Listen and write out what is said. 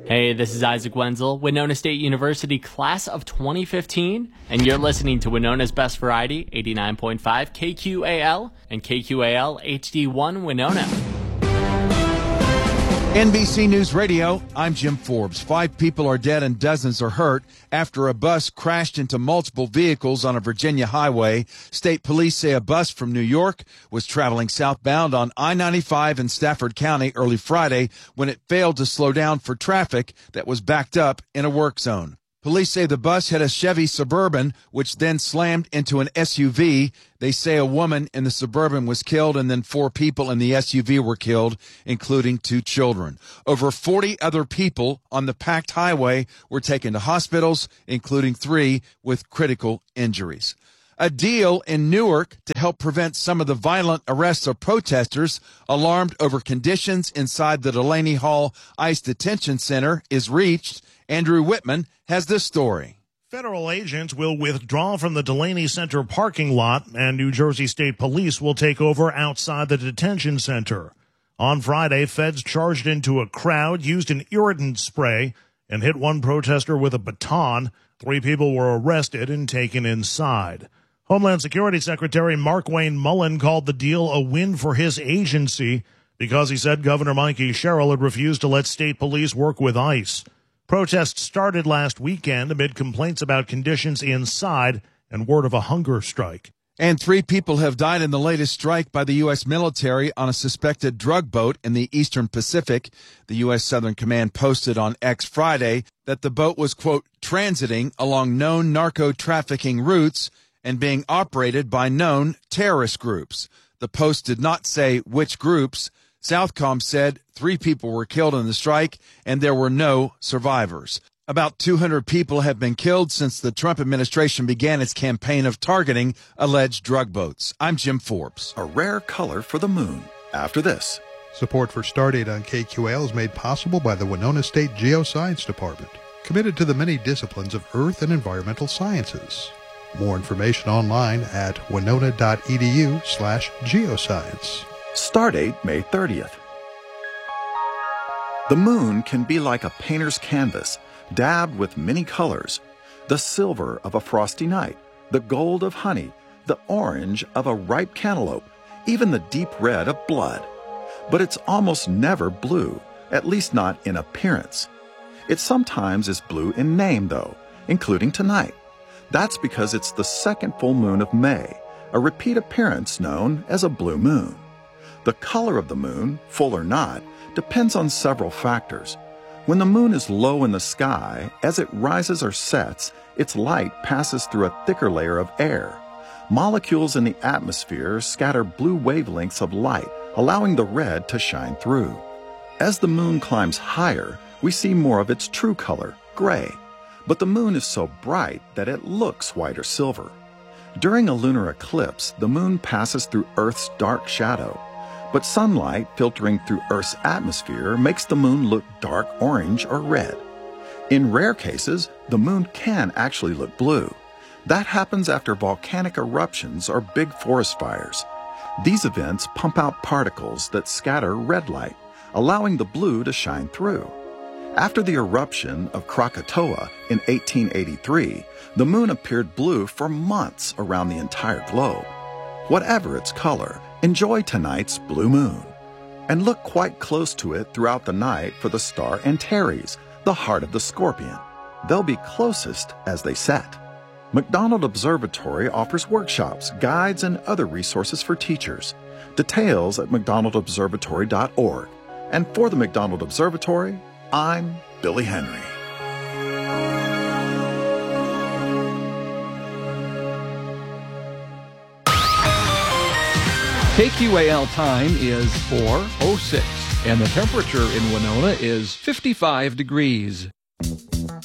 Hey, this is Isaac Wenzel, Winona State University class of 2015, and you're listening to Winona's Best Variety, 89.5 KQAL and KQAL HD1 Winona. NBC News Radio, I'm Jim Forbes. 5 people are dead and dozens are hurt after a bus crashed into multiple vehicles on a Virginia highway. State police say a bus from New York was traveling southbound on I-95 in Stafford County early Friday when it failed to slow down for traffic that was backed up in a work zone. Police say the bus had a Chevy Suburban, which then slammed into an SUV. They say a woman in the Suburban was killed, and then 4 people in the SUV were killed, including 2 children. Over 40 other people on the packed highway were taken to hospitals, including 3 with critical injuries. A deal in Newark to help prevent some of the violent arrests of protesters alarmed over conditions inside the Delaney Hall ICE Detention Center is reached. Andrew Whitman has this story. Federal agents will withdraw from the Delaney Center parking lot, and New Jersey State Police will take over outside the detention center. On Friday, feds charged into a crowd, used an irritant spray, and hit one protester with a baton. 3 people were arrested and taken inside. Homeland Security Secretary Markwayne Mullin called the deal a win for his agency because he said Governor Mikey Sherrill had refused to let state police work with ICE. Protests started last weekend amid complaints about conditions inside and word of a hunger strike. And 3 people have died in the latest strike by the U.S. military on a suspected drug boat in the Eastern Pacific. The U.S. Southern Command posted on X Friday that the boat was, quote, transiting along known narco-trafficking routes and being operated by known terrorist groups. The post did not say which groups. Southcom said 3 people were killed in the strike and there were no survivors. About 200 people have been killed since the Trump administration began its campaign of targeting alleged drug boats. I'm Jim Forbes. A rare color for the moon. After this. Support for Stardate on KQAL is made possible by the Winona State Geoscience Department, committed to the many disciplines of earth and environmental sciences. More information online at winona.edu/geoscience. Stardate May 30th. The moon can be like a painter's canvas, dabbed with many colors. The silver of a frosty night, the gold of honey, the orange of a ripe cantaloupe, even the deep red of blood. But it's almost never blue, at least not in appearance. It sometimes is blue in name, though, including tonight. That's because it's the second full moon of May, a repeat appearance known as a blue moon. The color of the moon, full or not, depends on several factors. When the moon is low in the sky, as it rises or sets, its light passes through a thicker layer of air. Molecules in the atmosphere scatter blue wavelengths of light, allowing the red to shine through. As the moon climbs higher, we see more of its true color, gray. But the moon is so bright that it looks white or silver. During a lunar eclipse, the moon passes through Earth's dark shadow. But sunlight filtering through Earth's atmosphere makes the moon look dark orange or red. In rare cases, the moon can actually look blue. That happens after volcanic eruptions or big forest fires. These events pump out particles that scatter red light, allowing the blue to shine through. After the eruption of Krakatoa in 1883, the moon appeared blue for months around the entire globe. Whatever its color, enjoy tonight's blue moon. And look quite close to it throughout the night for the star Antares, the heart of the scorpion. They'll be closest as they set. McDonald Observatory offers workshops, guides, and other resources for teachers. Details at mcdonaldobservatory.org. And for the McDonald Observatory, I'm Billy Henry. KQAL time is 4:06, and the temperature in Winona is 55 degrees.